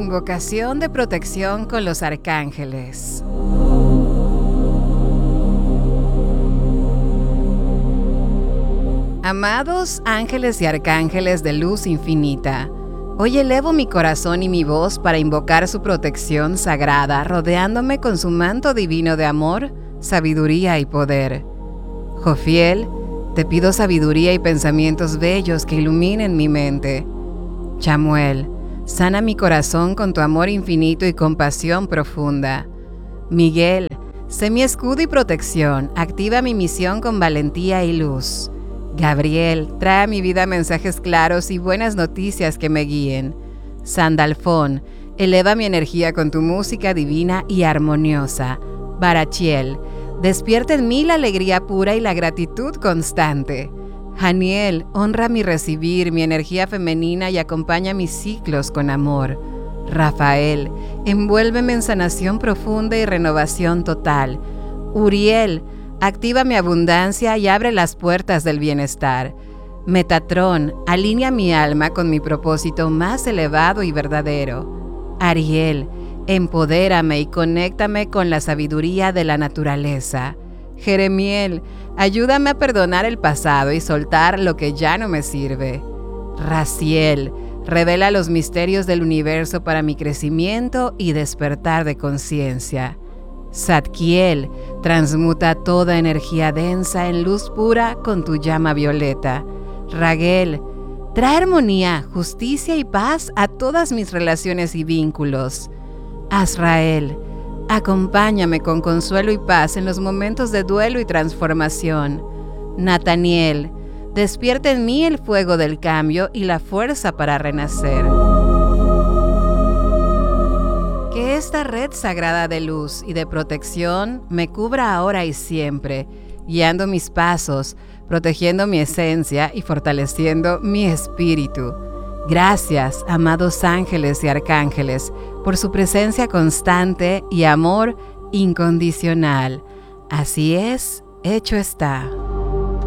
Invocación de protección con los arcángeles. Amados ángeles y arcángeles de luz infinita, hoy elevo mi corazón y mi voz para invocar su protección sagrada, rodeándome con su manto divino de amor, sabiduría y poder. Jofiel, te pido sabiduría y pensamientos bellos que iluminen mi mente. Chamuel, sana mi corazón con tu amor infinito y compasión profunda. Miguel, sé mi escudo y protección, activa mi misión con valentía y luz. Gabriel, trae a mi vida mensajes claros y buenas noticias que me guíen. Sandalfón, eleva mi energía con tu música divina y armoniosa. Barachiel, despierta en mí la alegría pura y la gratitud constante. Janiel, honra mi recibir, mi energía femenina y acompaña mis ciclos con amor. Rafael, envuélveme en sanación profunda y renovación total. Uriel, activa mi abundancia y abre las puertas del bienestar. Metatrón, alinea mi alma con mi propósito más elevado y verdadero. Ariel, empodérame y conéctame con la sabiduría de la naturaleza. Jeremiel, ayúdame a perdonar el pasado y soltar lo que ya no me sirve. Raziel, revela los misterios del universo para mi crecimiento y despertar de conciencia. Zadkiel, transmuta toda energía densa en luz pura con tu llama violeta. Raguel, trae armonía, justicia y paz a todas mis relaciones y vínculos. Azrael, acompáñame con consuelo y paz en los momentos de duelo y transformación. Nataniel, despierta en mí el fuego del cambio y la fuerza para renacer. Que esta red sagrada de luz y de protección me cubra ahora y siempre, guiando mis pasos, protegiendo mi esencia y fortaleciendo mi espíritu. Gracias, amados ángeles y arcángeles, por su presencia constante y amor incondicional. Así es, hecho está.